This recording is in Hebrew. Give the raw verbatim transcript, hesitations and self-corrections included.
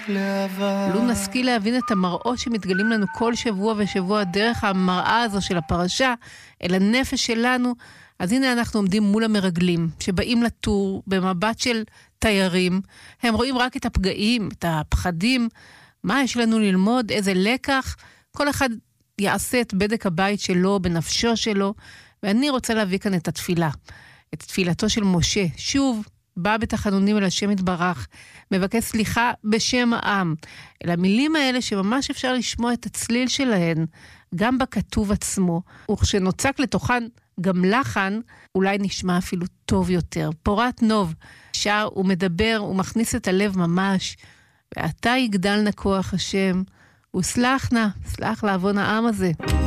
להבה. לו נשכיל להבין את המראות שמתגלים לנו כל שבוע ושבוע דרך המראה הזו של הפרשה, אל הנפש שלנו, אז הנה אנחנו עומדים מול המרגלים, שבאים לטור במבט של תיירים, הם רואים רק את הפגעים, את הפחדים, מה יש לנו ללמוד, איזה לקח, כל אחד יעשה את בדק הבית שלו, בנפשו שלו, ואני רוצה להביא כאן את התפילה, את תפילתו של משה, שוב, בא בתחנונים אל השם יתברך, מבקש סליחה בשם העם, אל המילים האלה שממש אפשר לשמוע את הצליל שלהן, גם בכתוב עצמו, וכשנוצק לתוכן גם לחן, אולי נשמע אפילו טוב יותר. פורת נוב, שר ומדבר ומכניס את הלב ממש, ואתה יגדל נא כוח השם, וסלח נא, סלח לעוון העם הזה.